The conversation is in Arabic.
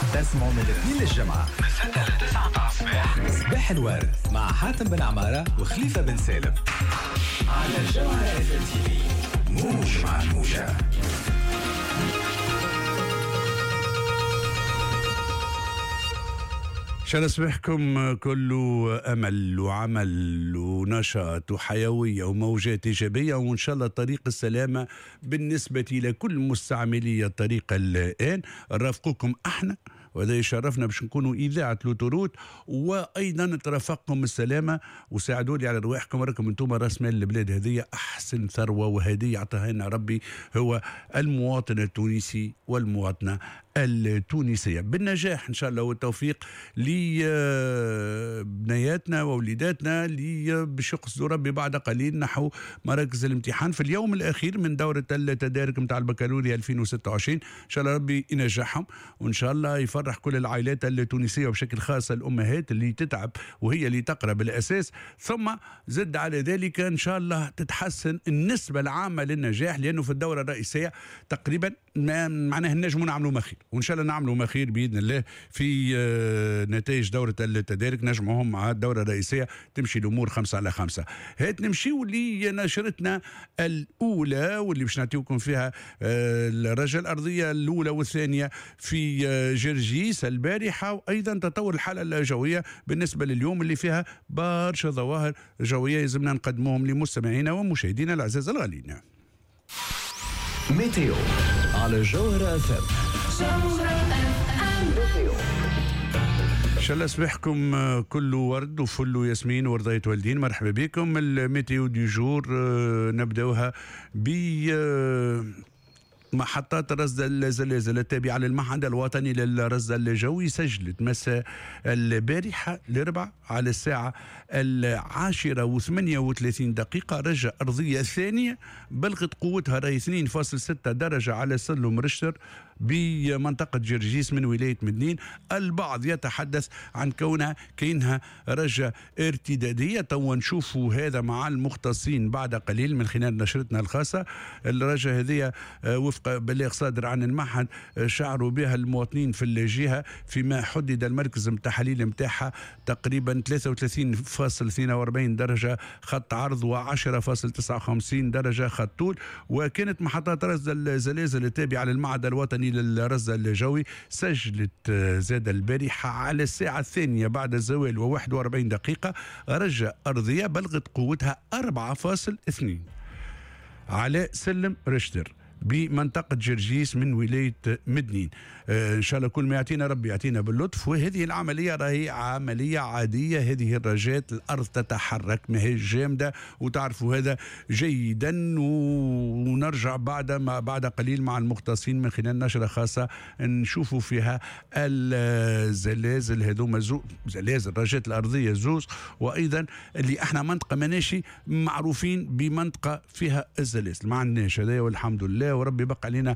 تسمعوا من الاثنين للجمعة من 6 ل 9 الصباح. صباح الورد مع حاتم بن عمارة وخليفة بن سالم على الجوهرة اف ام تي في. موج مع الموجة. شان صباحكم كله أمل وعمل ونشاط وحيوية وموجات إيجابية، وإن شاء الله طريق السلامة بالنسبة لكل مستعملي الطريق الآن. نرافقكم احنا، وهذا يشرفنا باش نكونوا إذاعة لوتوروت، وأيضا ترافقكم السلامة وساعدوا لي على رواحكم. راكم انتم راس مال البلاد هذه، أحسن ثروة وهدية عطاها لنا ربي هو المواطن التونسي والمواطنة التونسية. بالنجاح إن شاء الله والتوفيق لبنياتنا ووليداتنا اللي باش يقصدوا ربي بعد قليل نحو مراكز الامتحان في اليوم الأخير من دورة التدارك متاع البكالوريا 2026. إن شاء الله ربي ينجحهم، وإن شاء الله يفرح كل العائلات التونسية وبشكل خاص الأمهات اللي تتعب وهي اللي تقرأ بالأساس. ثم زد على ذلك إن شاء الله تتحسن النسبة العامة للنجاح، لأنه في الدورة الرئيسية تقريبا ما معناه نجموا نعملوا ما خير، وإن شاء الله نعملوا ما خير بإذن الله في نتائج دورة التدارك، نجمعهم مع الدورة الرئيسية تمشي الأمور 5/5. هات نمشيو لنشرتنا الأولى واللي باش نعطيوكم فيها الرجل الأرضية الأولى والثانية في جرجيس البارحة، وأيضا تطور الحالة الجوية بالنسبة لليوم اللي فيها برشا ظواهر جوية يلزمنا نقدموهم لمستمعينا ومشاهدينا الأعزاء الغالين. ميتيو على الجوهرة اف ام. ان شاء الله صباحكم كله ورد وفل وياسمين ورضاية والدين. مرحبا بكم. الميتيو دي جور نبداوها ب محطات رصد الزلازل التابعة للمعهد الوطني للرصد الجوي سجلت مساء البارحة الأربعاء على الساعة 10:38 رجة أرضية ثانية بلغت قوتها 2.6 درجة على سلم رشتر بمنطقة جرجيس من ولاية مدنين. البعض يتحدث عن كونها رجة ارتدادية، تو نشوفوا هذا مع المختصين بعد قليل من خلال نشرتنا الخاصة. الرجة هذه وفق بلاغ صادر عن المعهد شعروا بها المواطنين في الجهة، فيما حدد المركز التحاليل متاعها تقريبا 33.42 درجة خط عرض و10.59 درجة خط طول. وكانت محطات رصد الزلازل التابعة للمعهد الوطني للرصد الجوي سجلت زاد البارحة على الساعة الثانية بعد الزوال و41 رجة أرضية بلغت قوتها 4.2 على سلم رشتر بمنطقة جرجيس من ولاية مدنين. إن شاء الله كل ما يعطينا ربي يعطينا باللطف. وهذه العملية راهي عملية عادية، هذه الرجات الأرض تتحرك ماهي جامدة وتعرفوا هذا جيدا. ونرجع بعد قليل مع المختصين من خلال نشرة خاصة نشوفوا فيها الزلازل هذوما زلازل الرجات الأرضية زوز، وأيضا اللي احنا منطقة مناشي معروفين بمنطقة فيها الزلازل ما عندناش هذا والحمد لله، وربي بقى علينا